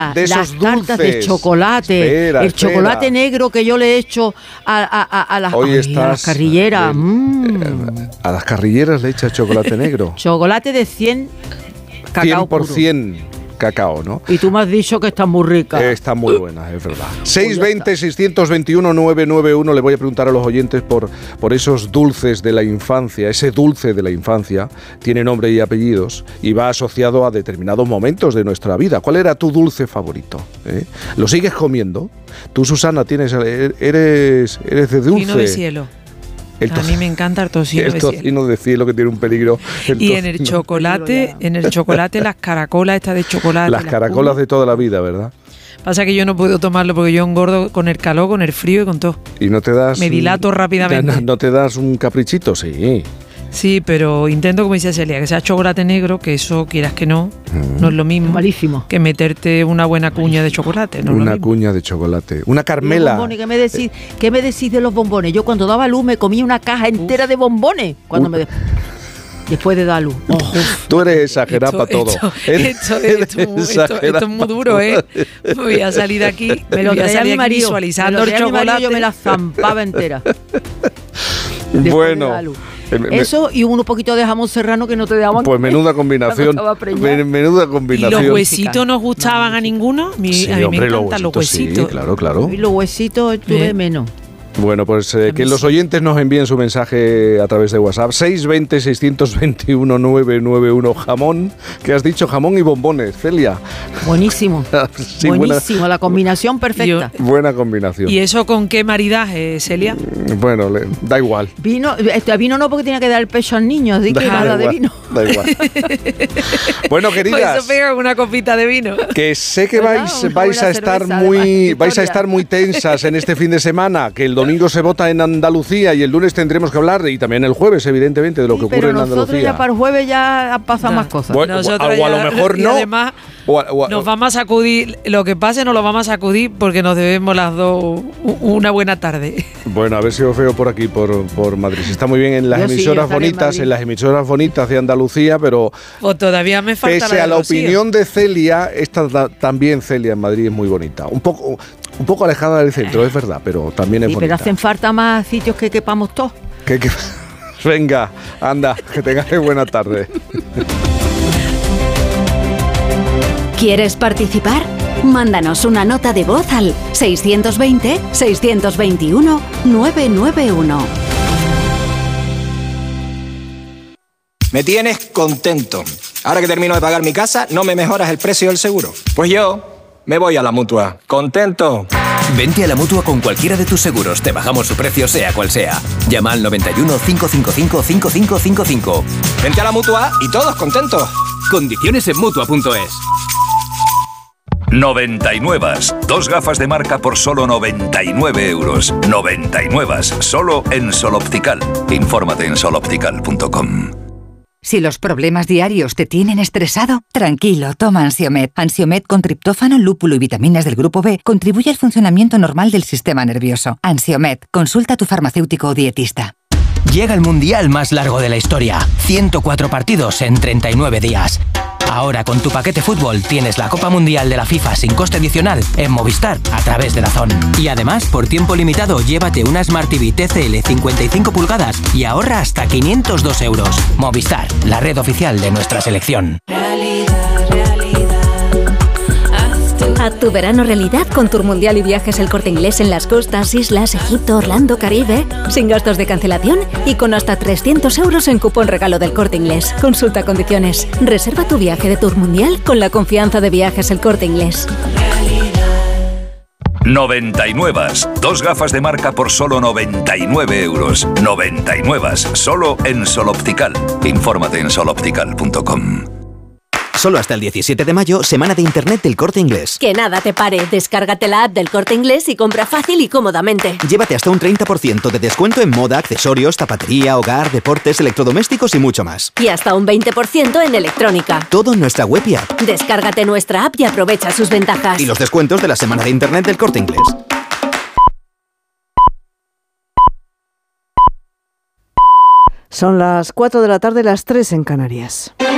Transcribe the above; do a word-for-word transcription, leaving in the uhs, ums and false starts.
de esos las dulces. tartas de chocolate, Espera, el espera. chocolate negro que yo le he hecho a, a, a, a, las, Hoy ay, estás, a las carrilleras. eh, Mm. A las carrilleras le echas chocolate negro. Chocolate de cien cacao cien por puro. ciento cacao, ¿no? Y tú me has dicho que está muy rica. Eh, Está muy buena, es verdad. Pues seis dos cero, seis dos uno, nueve nueve uno. Le voy a preguntar a los oyentes por, por esos dulces de la infancia. Ese dulce de la infancia tiene nombre y apellidos y va asociado a determinados momentos de nuestra vida. ¿Cuál era tu dulce favorito? ¿Eh? ¿Lo sigues comiendo? Tú, Susana, tienes, eres, eres de dulce. Tocino de cielo. El a mí me encanta el tocino el de cielo. tocino de cielo, que tiene un peligro. El Y en el tocino. chocolate, en el chocolate las caracolas estas de chocolate. Las caracolas de toda la vida, ¿verdad? Pasa que yo no puedo tomarlo porque yo engordo con el calor, con el frío y con todo. Y no te das... Me dilato rápidamente. ¿No, no te das un caprichito? Sí. Sí, pero intento, como decía Celia, que sea chocolate negro, que eso, quieras que no, Mm. no es lo mismo Malísimo. que meterte una buena cuña de chocolate. No es lo Una mismo. cuña de chocolate. Una ¿Y los Carmela. bombones? ¿Qué me decís? ¿Qué me decís de los bombones? Yo cuando daba luz me comía una caja entera de bombones. Cuando Uh. me de- Después de dar luz. Ojo. Tú eres exagerada para todo. Esto, Eres- esto, esto, eres esto, esto, exagerada esto es muy pa' duro, todo. ¿eh? Voy a salir de aquí, Me lo voy a traía salir mi aquí marido. visualizando me lo el traía mi marido, chocolate. yo me la zampaba entera. Después de Bueno. dar luz. eh, me- Eso y un poquito de jamón serrano que no te daban. Pues menuda combinación. Estaba preñada. Men- Menuda ¿Y combinación. los huesitos no gustaban a ninguno? Mi- Sí, a mí hombre, me encantan los huesitos. Sí, claro, claro. Y los huesitos tuve ¿Eh? menos. Bueno, pues eh, A que mí los sí. oyentes nos envíen su mensaje a través de WhatsApp. seis dos cero, seis dos uno, nueve nueve uno. Jamón, que has dicho jamón y bombones, Celia. Buenísimo. Sí, buena- Buenísimo, la combinación perfecta. Buena combinación. ¿Y eso con qué maridaje, Celia? Bueno, le- da igual. Vino, este, vino no porque tenía que dar el pecho al niño, así que Da nada de igual, vino. Da igual. Bueno, Pues queridas, eso pega con una copita de vino. que sé que ¿Verdad? vais, Una vais a buena estar cerveza, muy, además, vais a historia. estar muy tensas en este fin de semana, que el domingo se vota en Andalucía y el lunes tendremos que hablar, y también el jueves, evidentemente, de lo Sí, que ocurre pero en nosotros Andalucía. ya para el jueves ya han pasado Ya. más cosas. Bueno, Nosotros o a lo ya- mejor y no. además O a- o a- nos vamos a sacudir, lo que pase nos lo vamos a sacudir porque nos debemos las dos u- una buena tarde. Bueno, a ver si os veo por aquí, por, por Madrid. Está muy bien en las Yo sí, emisoras estaré en bonitas, Madrid. en las emisoras bonitas de Andalucía, pero Pues todavía me falta pese la a de la Rocío. opinión de Celia, esta da- también Celia en Madrid es muy bonita. Un poco, un poco alejada del centro, es verdad, pero también es Sí, pero bonita. hacen falta más sitios que quepamos todos. Que- que- Venga, anda, que tengáis buena tarde. ¿Quieres participar? Mándanos una nota de voz al seiscientos veinte, seiscientos veintiuno, nueve nueve uno. Me tienes contento. Ahora que termino de pagar mi casa, ¿no me mejoras el precio del seguro? Pues yo me voy a la Mutua. ¿Contento? Vente a la Mutua con cualquiera de tus seguros. Te bajamos su precio, sea cual sea. Llama al noventa y uno, cinco cinco cinco, cinco cinco cinco cinco. Vente a la Mutua y todos contentos. Condiciones en Mutua punto es. noventa y nueve. Dos gafas de marca por solo noventa y nueve euros. noventa y nueve. Solo en Sol Optical. Infórmate en sol optical punto com. Si los problemas diarios te tienen estresado, tranquilo, toma Ansiomed. Ansiomed con triptófano, lúpulo y vitaminas del grupo B contribuye al funcionamiento normal del sistema nervioso. Ansiomed, consulta a tu farmacéutico o dietista. Llega el mundial más largo de la historia. ciento cuatro partidos en treinta y nueve días. Ahora con tu paquete fútbol tienes la Copa Mundial de la FIFA sin coste adicional en Movistar a través de DAZN. Y además, por tiempo limitado, llévate una Smart T V T C L cincuenta y cinco pulgadas y ahorra hasta quinientos dos euros. Movistar, la red oficial de nuestra selección. Haz tu verano realidad con Tour Mundial y Viajes El Corte Inglés en las costas, islas, Egipto, Orlando, Caribe, sin gastos de cancelación y con hasta trescientos euros en cupón regalo del Corte Inglés. Consulta condiciones. Reserva tu viaje de Tour Mundial con la confianza de Viajes El Corte Inglés. noventa y nueve. Dos gafas de marca por solo noventa y nueve euros. noventa y nueve. Solo en Sol Optical. Infórmate en sol optical punto com. Solo hasta el diecisiete de mayo, semana de Internet del Corte Inglés. Que nada te pare, descárgate la app del Corte Inglés y compra fácil y cómodamente. Llévate hasta un treinta por ciento de descuento en moda, accesorios, zapatería, hogar, deportes, electrodomésticos y mucho más. Y hasta un veinte por ciento en electrónica. Todo en nuestra web y app. Descárgate nuestra app y aprovecha sus ventajas. Y los descuentos de la semana de Internet del Corte Inglés. Son las cuatro de la tarde, las tres en Canarias.